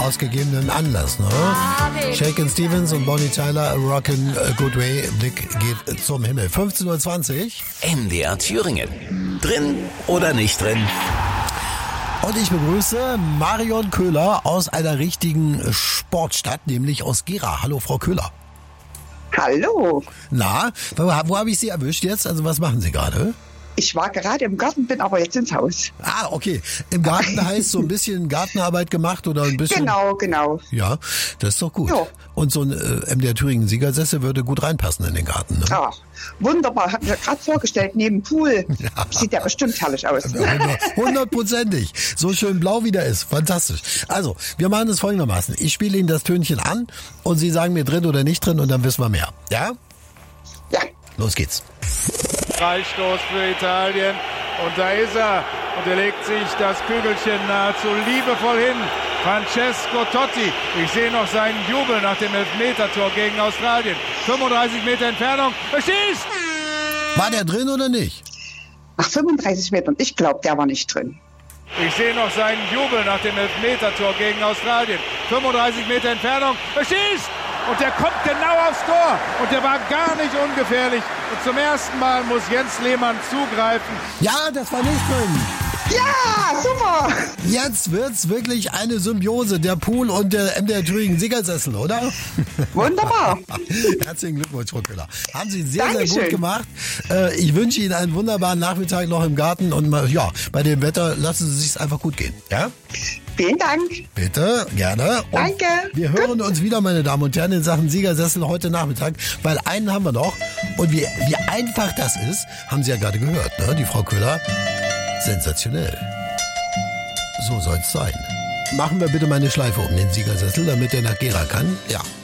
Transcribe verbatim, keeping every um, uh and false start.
aus gegebenen Anlass. Ne? Shakin' Stevens und Bonnie Tyler, Rockin' a Good Way. Blick geht zum Himmel. fünfzehn Uhr zwanzig. M D R Thüringen. Drin oder nicht drin? Und ich begrüße Marion Köhler aus einer richtigen Sportstadt, nämlich aus Gera. Hallo, Frau Köhler. Hallo. Na, wo, wo habe ich Sie erwischt jetzt? Also was machen Sie gerade? Ich war gerade im Garten, bin aber jetzt ins Haus. Ah, okay. Im Garten heißt so ein bisschen Gartenarbeit gemacht oder ein bisschen... Genau, genau. Ja, das ist doch gut. Ja. Und so ein äh, M D R Thüringen Siegersessel würde gut reinpassen in den Garten. Ne? Ach, wunderbar. Hab mir gerade vorgestellt, neben dem Pool. Ja. Sieht ja bestimmt herrlich aus. Hundertprozentig. So schön blau wie der ist. Fantastisch. Also, wir machen es folgendermaßen. Ich spiele Ihnen das Tönchen an und Sie sagen mir drin oder nicht drin und dann wissen wir mehr. Ja? Ja. Los geht's. Freistoß für Italien und da ist er und er legt sich das Kügelchen nahezu liebevoll hin. Francesco Totti, ich sehe noch seinen Jubel nach dem Elfmetertor gegen Australien. fünfunddreißig Meter Entfernung, er schießt! War der drin oder nicht? Nach fünfunddreißig Metern, ich glaube, der war nicht drin. Ich sehe noch seinen Jubel nach dem Elfmetertor gegen Australien. fünfunddreißig Meter Entfernung, er schießt! Und der kommt genau aufs Tor. Und der war gar nicht ungefährlich. Und zum ersten Mal muss Jens Lehmann zugreifen. Ja, das war nicht drin. Ja, super. Jetzt wird's wirklich eine Symbiose, der Pool und der M D R Thüringen Siegersessel, oder? Wunderbar. Herzlichen Glückwunsch, Frau Köhler. Haben Sie sehr, Dankeschön. sehr gut gemacht. Äh, ich wünsche Ihnen einen wunderbaren Nachmittag noch im Garten und mal, ja, bei dem Wetter lassen Sie sich's einfach gut gehen. Ja? Vielen Dank. Bitte, gerne. Und Danke. wir hören Gut. uns wieder, meine Damen und Herren, in Sachen Siegersessel heute Nachmittag, weil einen haben wir noch. Und wie, wie einfach das ist, haben Sie ja gerade gehört, ne? Die Frau Köhler. Sensationell. So soll's sein. Machen wir bitte mal eine Schleife um den Siegersessel, damit der nach Gera kann. Ja.